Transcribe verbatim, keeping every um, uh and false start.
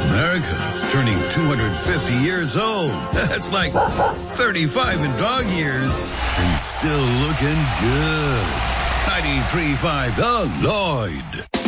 America's turning two hundred fifty years old. That's like thirty-five in dog years. And still looking good. ninety-three point five The Lloyd.